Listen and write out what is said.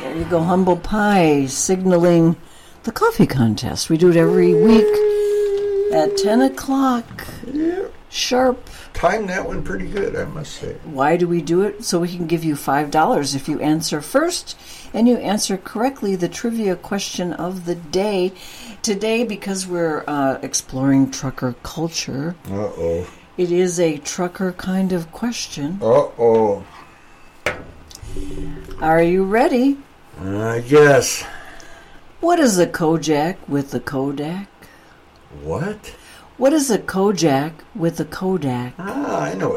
There you go, Humble Pie, signaling the coffee contest. We do it every week at 10 o'clock. Yeah. Sharp. Timed that one pretty good, I must say. Why do we do it? So we can give you $5 if you answer first and you answer correctly the trivia question of the day. Today, because we're exploring trucker culture, it is a trucker kind of question. Are you ready? I guess. What is a Kojak with a Kodak? What? What is a Kojak with a Kodak? I know